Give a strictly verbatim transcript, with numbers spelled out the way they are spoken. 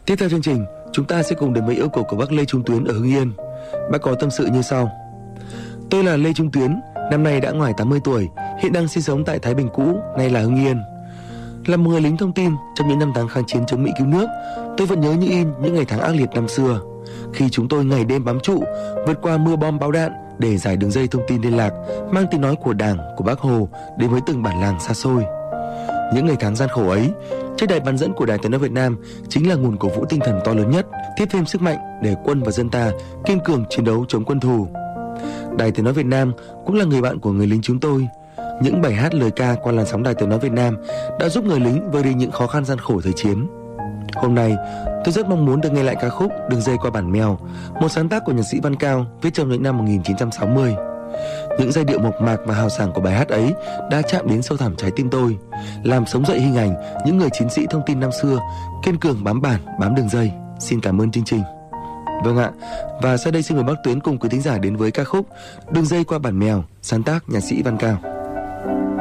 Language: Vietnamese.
Tiếp theo chương trình, chúng ta sẽ cùng đến với yêu cầu của bác Lê Trung Tuyến ở Hưng Yên. Bác có tâm sự như sau: Tôi là Lê Trung Tuyến, năm nay đã ngoài tám mươi tuổi, hiện đang sinh sống tại Thái Bình cũ, nay là Hưng Yên. Là một người lính thông tin trong những năm tháng kháng chiến chống Mỹ cứu nước, tôi vẫn nhớ như in những ngày tháng ác liệt năm xưa, khi chúng tôi ngày đêm bám trụ, vượt qua mưa bom bão đạn để giải đường dây thông tin liên lạc, mang tiếng nói của Đảng, của Bác Hồ đến với từng bản làng xa xôi. Những ngày tháng gian khổ ấy, chiếc đài bán dẫn của Đài Tiếng nói Việt Nam chính là nguồn cổ vũ tinh thần to lớn nhất, tiếp thêm sức mạnh để quân và dân ta kiên cường chiến đấu chống quân thù. Đài Tiếng nói Việt Nam cũng là người bạn của người lính chúng tôi. Những bài hát lời ca qua làn sóng Đài Tiếng nói Việt Nam đã giúp người lính vơi đi những khó khăn gian khổ thời chiến. Hôm nay, tôi rất mong muốn được nghe lại ca khúc Đường dây qua bản mèo, một sáng tác của nhạc sĩ Văn Cao viết trong những năm một nghìn chín trăm sáu mươi. Những giai điệu mộc mạc và hào sảng của bài hát ấy đã chạm đến sâu thẳm trái tim tôi, làm sống dậy hình ảnh những người chiến sĩ thông tin năm xưa kiên cường bám bản, bám đường dây. Xin cảm ơn chương trình. Vâng ạ, và sau đây xin mời bác Tuyến cùng quý thính giả đến với ca khúc Đường dây qua bản mèo, sáng tác nhạc sĩ Văn Cao.